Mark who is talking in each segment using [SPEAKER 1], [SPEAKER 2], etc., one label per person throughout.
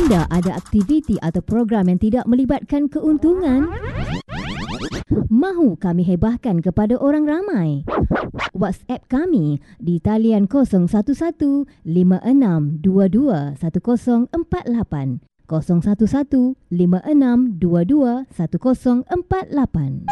[SPEAKER 1] Anda ada aktiviti atau program yang tidak melibatkan keuntungan? Mahu kami hebahkan kepada orang ramai? WhatsApp kami di talian 011 5622 1048 011 5622 1048.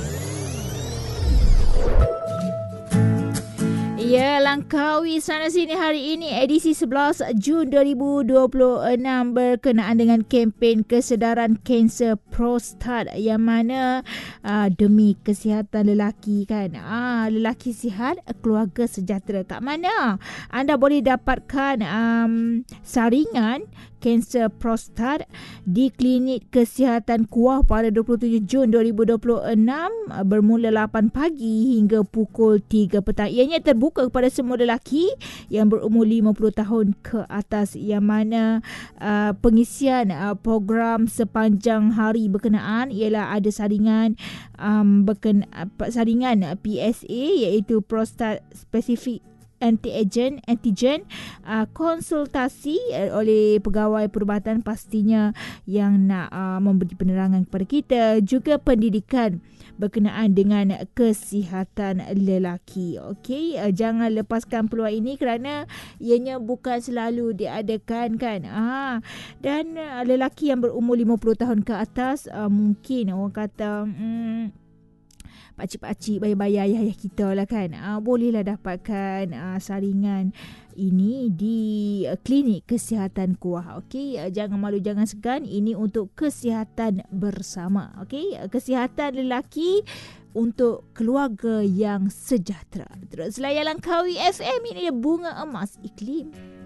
[SPEAKER 2] Ya, Langkawi sana sini hari ini edisi 11 Jun 2026 berkenaan dengan kempen kesedaran kanser prostat yang mana demi kesihatan lelaki kan. Lelaki sihat, keluarga sejahtera. Kat mana anda boleh dapatkan saringan kanser prostat di Klinik Kesihatan Kuah pada 27 Jun 2026 bermula 8 pagi hingga pukul 3 petang. Ianya terbuka kepada semua lelaki yang berumur 50 tahun ke atas, yang mana pengisian program sepanjang hari berkenaan ialah ada saringan saringan PSA iaitu prostat specific antigen, konsultasi oleh pegawai perubatan pastinya yang nak memberi penerangan kepada kita, juga pendidikan berkenaan dengan kesihatan lelaki. Okey, jangan lepaskan peluang ini kerana ianya bukan selalu diadakan kan. Dan lelaki yang berumur 50 tahun ke atas mungkin orang kata pakcik-pakcik bayar-bayar ayah kita lah kan. Bolehlah dapatkan saringan ini di Klinik Kesihatan Kuah. Okey, jangan malu, jangan segan. Ini untuk kesihatan bersama. Okey, kesihatan lelaki untuk keluarga yang sejahtera. Terus layan Langkawi FM, ini Bunga Emas Iklim.